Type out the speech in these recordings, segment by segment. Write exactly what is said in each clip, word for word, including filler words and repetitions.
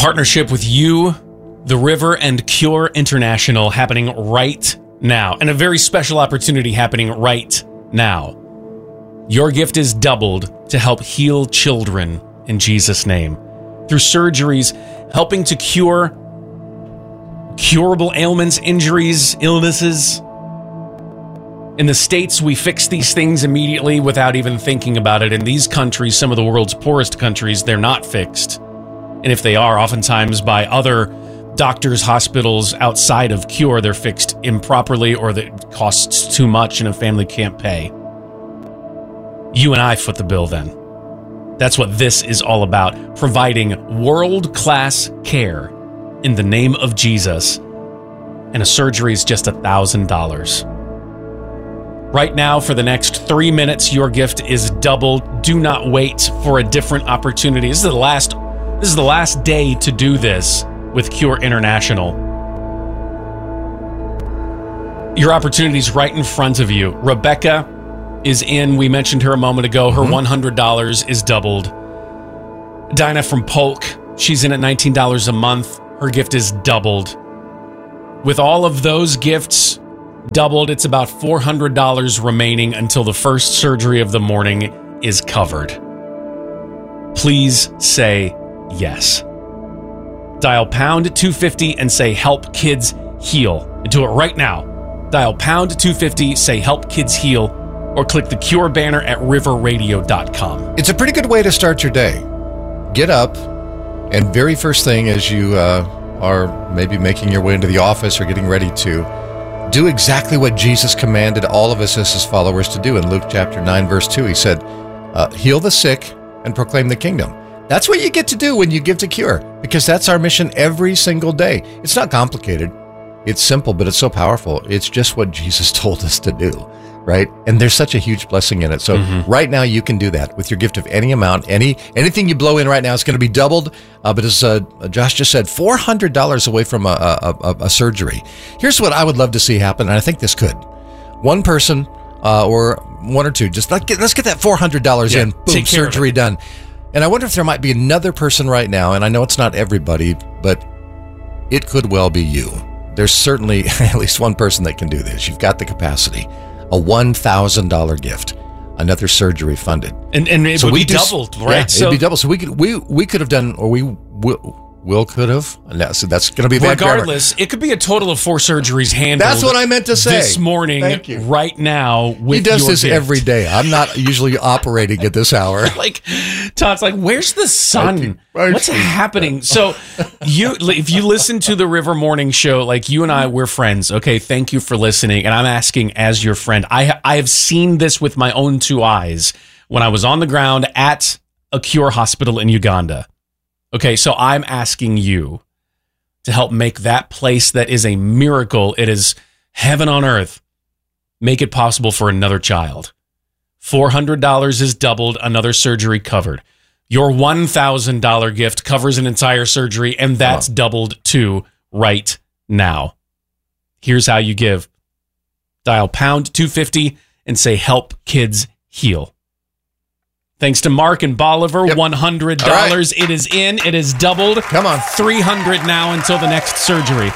partnership with you, The River, and Cure International happening right now. And a very special opportunity happening right now. Your gift is doubled to help heal children in Jesus' name. Through surgeries, helping to cure curable ailments, injuries, illnesses. In the States, we fix these things immediately without even thinking about it. In these countries, some of the world's poorest countries, they're not fixed. And if they are, oftentimes by other doctors, hospitals outside of Cure, they're fixed improperly or that costs too much and a family can't pay. You and I foot the bill then. That's what this is all about, providing world-class care in the name of Jesus. And a surgery is just one thousand dollars. Right now, for the next three minutes, your gift is doubled. Do not wait for a different opportunity. This is the last, this is the last day to do this with Cure International. Your opportunity is right in front of you. Rebecca is in. We mentioned her a moment ago. Her mm-hmm. one hundred dollars is doubled. Dinah from Polk, she's in at nineteen dollars a month. Her gift is doubled. With all of those gifts doubled, it's about four hundred dollars remaining until the first surgery of the morning is covered. Please say yes. Dial pound two fifty and say help kids heal. And do it right now. Dial pound two fifty, say help kids heal, or click the Cure banner at river radio dot com. It's a pretty good way to start your day. Get up, and very first thing as you uh, are maybe making your way into the office or getting ready to, do exactly what Jesus commanded all of us as his followers to do. In Luke chapter nine, verse two, he said, uh, heal the sick and proclaim the kingdom. That's what you get to do when you give to Cure, because that's our mission every single day. It's not complicated. It's simple, but it's so powerful. It's just what Jesus told us to do, right? And there's such a huge blessing in it. So mm-hmm. right now you can do that with your gift of any amount. Any Anything you blow in right now is going to be doubled. Uh, but as uh, Josh just said, four hundred dollars away from a, a, a, a surgery. Here's what I would love to see happen, and I think this could. One person uh, or one or two, just let's get, let's get that four hundred dollars yeah, in. Boom, surgery done. And I wonder if there might be another person right now, and I know it's not everybody, but it could well be you. There's certainly at least one person that can do this. You've got the capacity. A one thousand dollars gift, another surgery funded. And and it so would we be do, doubled, right? Yeah, so, it'd be doubled. So we could we we could have done, or we will, will could have. So that's going to be bad regardless. Grammar. It could be a total of four surgeries handled. That's what I meant to say this morning. Thank you. Right now, with he does your this gift. every day. I'm not usually operating at this hour. Like Todd's like, where's the sun? What's happening? So you, if you listen to the River Morning Show, like you and I, we're friends. Okay, thank you for listening. And I'm asking as your friend. I I have seen this with my own two eyes when I was on the ground at a Cure hospital in Uganda. Okay, so I'm asking you to help make that place that is a miracle, it is heaven on earth, make it possible for another child. four hundred dollars is doubled, another surgery covered. Your one thousand dollars gift covers an entire surgery, and that's oh. doubled too right now. Here's how you give. Dial pound two fifty and say help kids heal. Thanks to Mark and Bolivar, yep. one hundred dollars. Right. It is in. It is doubled. Come on. three hundred dollars now until the next surgery.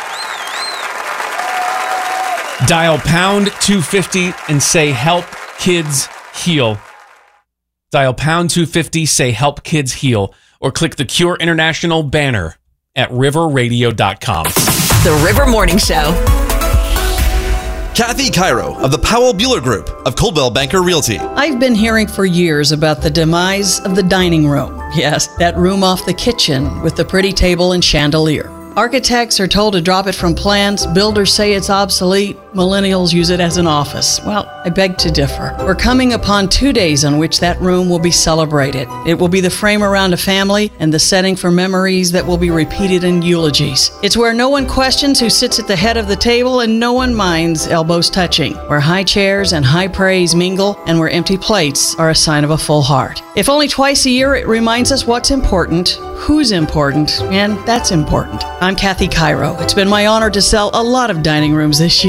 Dial pound two fifty and say help kids heal. Dial pound two fifty, say help kids heal, or click the Cure International banner at river radio dot com. The River Morning Show. Kathy Cairo of the Powell Bueller Group of Coldwell Banker Realty. I've been hearing for years about the demise of the dining room. Yes, that room off the kitchen with the pretty table and chandelier. Architects are told to drop it from plans. Builders say it's obsolete. Millennials use it as an office. Well, I beg to differ. We're coming upon two days on which that room will be celebrated. It will be the frame around a family and the setting for memories that will be repeated in eulogies. It's where no one questions who sits at the head of the table and no one minds elbows touching, where high chairs and high praise mingle and where empty plates are a sign of a full heart. If only twice a year, it reminds us what's important, who's important, and that's important. I'm Kathy Cairo. It's been my honor to sell a lot of dining rooms this year.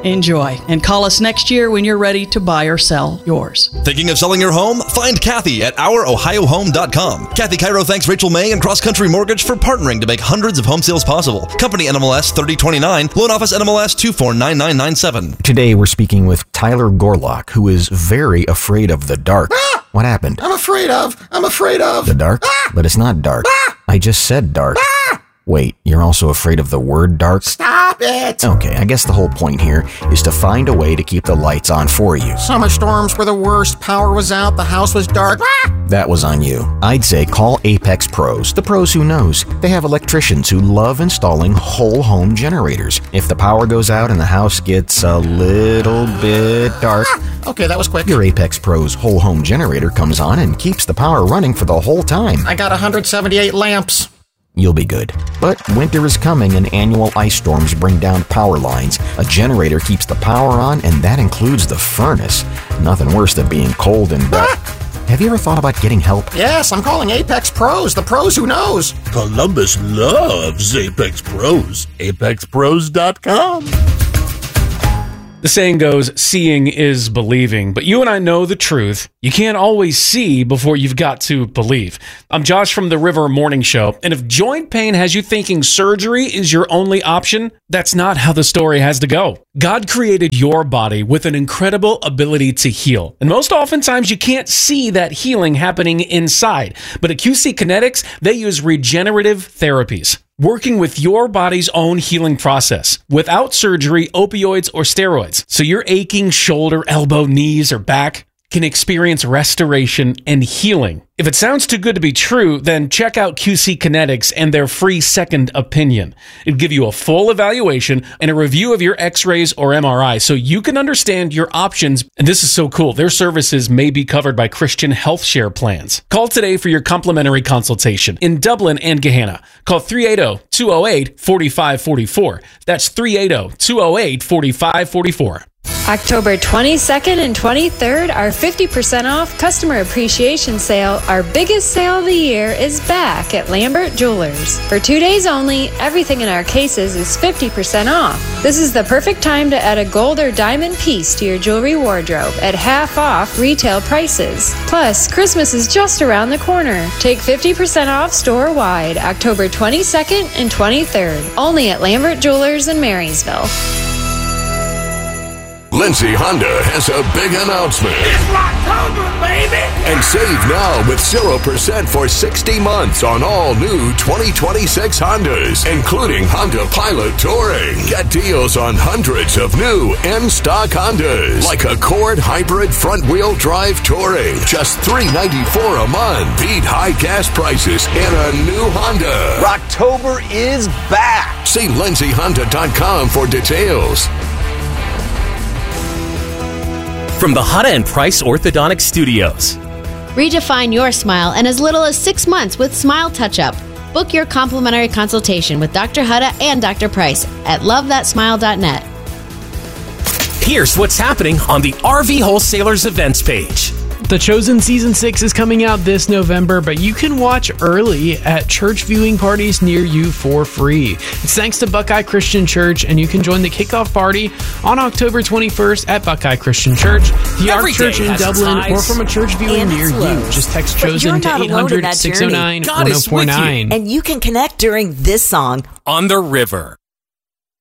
Enjoy, and call us next year when you're ready to buy or sell yours. Thinking of selling your home? Find Kathy at our ohio home dot com. Kathy Cairo thanks Rachel May and Cross Country Mortgage for partnering to make hundreds of home sales possible. Company N M L S thirty twenty-nine, loan office N M L S two four nine nine nine seven. Today we're speaking with Tyler Gorlock, who is very afraid of the dark. Ah! What happened? I'm afraid of. I'm afraid of. The dark? Ah! But it's not dark. Ah! I just said dark. Ah! Wait, you're also afraid of the word dark? Stop it! Okay, I guess the whole point here is to find a way to keep the lights on for you. Summer storms were the worst. Power was out. The house was dark. Ah! That was on you. I'd say call Apex Pros, the pros who knows. They have electricians who love installing whole home generators. If the power goes out and the house gets a little bit dark, Ah! Okay, that was quick. your Apex Pros whole home generator comes on and keeps the power running for the whole time. I got one hundred seventy-eight lamps. You'll be good. But winter is coming and annual ice storms bring down power lines. A generator keeps the power on, and that includes the furnace. Nothing worse than being cold and wet. Have you ever thought about getting help? Yes, I'm calling Apex Pros, the pros who knows. Columbus loves Apex Pros. apex pros dot com. The saying goes, seeing is believing, but you and I know the truth. You can't always see before you've got to believe. I'm Josh from the River Morning Show, and if joint pain has you thinking surgery is your only option, that's not how the story has to go. God created your body with an incredible ability to heal, and most oftentimes you can't see that healing happening inside. But at Q C Kinetics, they use regenerative therapies, working with your body's own healing process without surgery, opioids, or steroids. So your aching shoulder, elbow, knees, or back can experience restoration and healing. If it sounds too good to be true, then check out Q C Kinetics and their free second opinion. It'll give you a full evaluation and a review of your x-rays or M R I so you can understand your options. And this is so cool. Their services may be covered by Christian Health Share plans. Call today for your complimentary consultation in Dublin and Gahanna. Call three eight zero, two zero eight, four five four four. That's three eight zero, two zero eight, four five four four. October twenty-second and twenty-third, our fifty percent off customer appreciation sale, our biggest sale of the year, is back at Lambert Jewelers. For two days only, everything in our cases is fifty percent off. This is the perfect time to add a gold or diamond piece to your jewelry wardrobe at half off retail prices. Plus, Christmas is just around the corner. Take fifty percent off store-wide October twenty-second and twenty-third, only at Lambert Jewelers in Marysville. Lindsay Honda has a big announcement. It's Rocktober, baby! And save now with zero percent for sixty months on all new twenty twenty-six Hondas, including Honda Pilot Touring. Get deals on hundreds of new in-stock Hondas, like Accord Hybrid Front-Wheel Drive Touring. Just three hundred ninety-four dollars a month. Beat high gas prices in a new Honda. Rocktober is back. See lindsay honda dot com for details. From the Hutta and Price Orthodontic Studios. Redefine your smile in as little as six months with Smile Touch-Up. Book your complimentary consultation with Doctor Hutta and Doctor Price at love that smile dot net. Here's what's happening on the R V Wholesalers events page. The Chosen Season six is coming out this November, but you can watch early at church viewing parties near you for free. It's thanks to Buckeye Christian Church, and you can join the kickoff party on October twenty-first at Buckeye Christian Church, the Ark Church in Dublin, or from a church viewing near you. Just text Chosen to eight hundred, six oh nine, one oh four nine. And you can connect during this song. On the River.